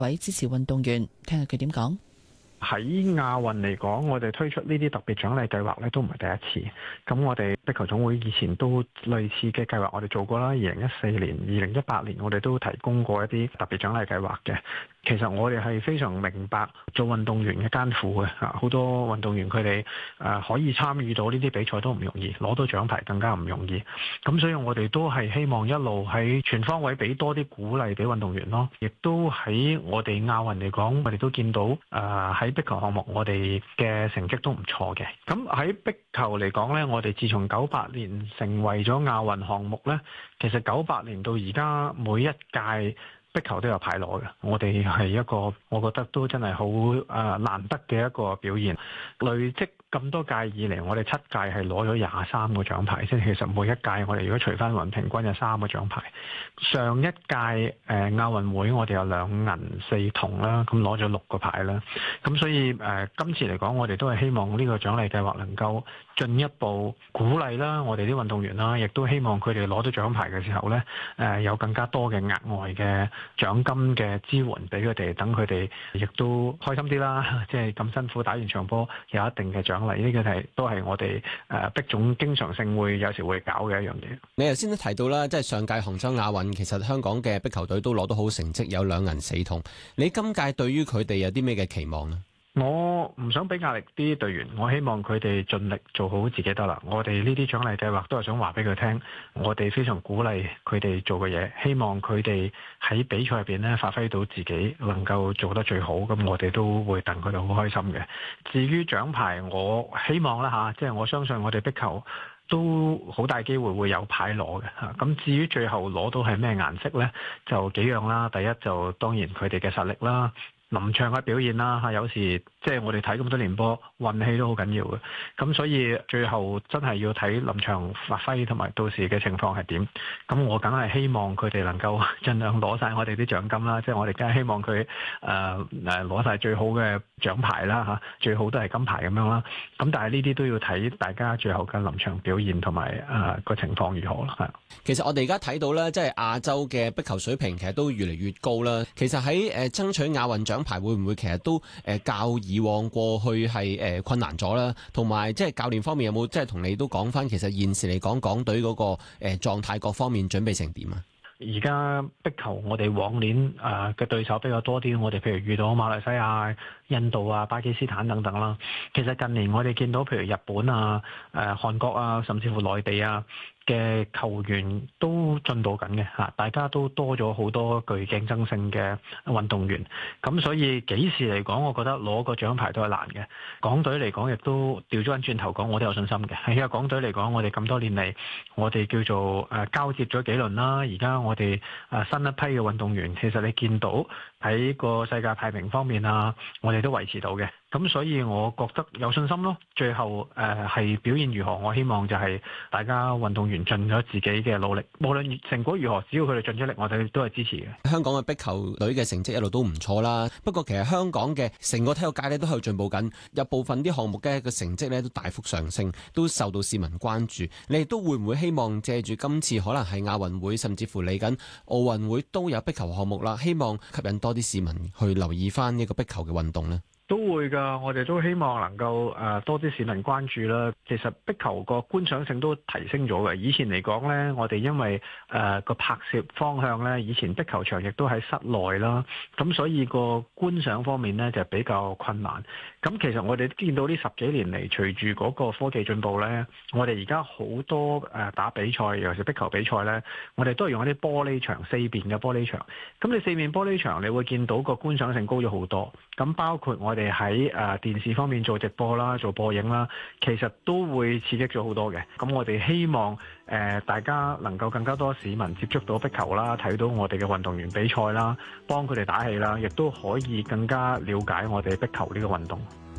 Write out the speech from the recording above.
位支持運動員，聽下佢點講。 喺亞運嚟講，我哋推出呢啲特別獎勵計劃咧，都唔係第一次。咁我哋壁球總會以前都類似嘅計劃，我哋做過啦。2014年、2018年，我哋都提供過一啲特別獎勵計劃嘅。其實我哋係非常明白做運動員嘅艱苦嘅嚇，好多運動員佢哋可以參與到呢啲比賽都唔容易，攞到獎牌更加唔容易。咁所以我哋都係希望一路喺全方位俾多啲鼓勵俾運動員咯，亦都喺我哋亞運嚟講，我哋都見到喺壁球項目我哋嘅成績都唔錯嘅。咁喺壁球嚟講呢，我哋自從98年成為咗亞運項目呢，其實98年到而家每一屆壁球都有牌攞嘅，我哋係一個我覺得都真係好難得嘅一個表現。累積咁多屆以嚟，我哋7屆係攞咗23個獎牌，即係其實每一屆我哋如果除翻勻平均有3個獎牌。上一屆亞運會我哋有2銀4銅啦，咁攞咗6個牌啦。咁所以今次嚟講，我哋都係希望呢個獎勵計劃能夠進一步鼓勵啦，我哋啲運動員啦，亦都希望佢哋攞到獎牌嘅時候呢，有更加多嘅額外嘅獎金嘅支援俾佢哋，等佢哋亦都開心啲啦。即係咁辛苦打完場波，有一定嘅獎勵，呢個都係我哋壁總經常性會有時會搞嘅一樣嘢。 你頭先都提到啦，即係上屆杭州亞運，其實香港嘅壁球隊都攞到好成績，有2銀4銅。你今屆對於佢哋有啲咩嘅期望呢？ 我唔想俾壓力啲隊員，我希望佢哋盡力做好自己得啦。我哋呢啲獎勵計劃都係想話俾佢聽，我哋非常鼓勵佢哋做嘅嘢，希望佢哋喺比賽入邊咧發揮到自己，能夠做得最好。咁我哋都會戥佢哋好開心嘅。至於獎牌，我希望啦嚇，即係我相信我哋壁球都好大機會會有牌攞嘅嚇。咁至於最後攞到係咩顏色呢？就幾樣啦。第一就當然佢哋嘅實力啦。臨場嘅表現啦嚇，有時即係我哋睇咁多年波，運氣都好緊要嘅。咁所以最後真係要睇臨場發揮同埋到時嘅情況係點。咁我梗係希望佢哋能夠盡量攞晒我哋啲獎金啦，即係我哋梗係希望佢攞晒最好嘅獎牌啦嚇，最好都係金牌咁樣啦。咁但係呢啲都要睇大家最後嘅臨場表現同埋個情況如何啦。 其實我哋而家睇到咧，即係亞洲嘅壁球水平其實都越嚟越高啦。其實喺爭取亞運獎牌會唔會其實都較以往過去係困難咗啦？同埋即係教練方面有冇即係同你都講翻，其實現時嚟講港隊嗰個狀態各方面準備成點啊？ 而家壁球我哋往年嘅對手比較多啲，我哋譬如遇到馬來西亞、印度啊、巴基斯坦等等啦。其實近年我哋見到譬如日本啊、韓國啊，甚至乎內地啊嘅球員都進步緊嘅嚇，大家都多咗好多具競爭性嘅運動員。咁所以幾時嚟講，我覺得攞個獎牌都係難嘅。港隊嚟講，亦都調咗轉頭講，我都有信心嘅。因為港隊嚟講，我哋咁多年嚟，我哋叫做交接咗幾輪啦。而家我哋新一批嘅運動員，其實你見到喺個世界排名方面啊，我哋都維持到嘅。咁所以我覺得有信心咯。最後係表現如何，我希望就係大家運動員盡咗自己嘅努力，無論成果如何，只要佢哋盡咗力，我哋都係支持嘅。 香港嘅壁球隊嘅成績一路都唔錯啦。不過其實香港嘅成個體育界咧都喺度進步緊，有部分啲項目嘅成績咧都大幅上升，都受到市民關注。你哋都會唔會希望借住今次可能係亞運會，甚至乎嚟緊奧運會都有壁球項目啦，希望吸引多啲市民去留意翻呢個壁球嘅運動呢？ 都會㗎，我哋都希望能夠多啲市民關注啦。其實壁球個觀賞性都提升咗嘅。以前嚟講呢，我哋因為個拍攝方向呢，以前壁球場亦都喺室內啦，咁所以個觀賞方面呢就比較困難。咁其實我哋見到呢10幾年嚟，隨住嗰個科技進步呢，我哋而家好多打比賽，尤其是壁球比賽呢，我哋都係用一啲玻璃場，4面嘅玻璃場。咁你4面玻璃場，你會見到個觀賞性高咗好多。咁包括我哋喺電視方面做直播啦、做播映啦，其實都會刺激咗好多嘅。咁我哋希望大家能夠更加多市民接觸到壁球啦，睇到我哋嘅運動員比賽啦，幫佢哋打氣啦，亦都可以更加了解我哋壁球呢個運動。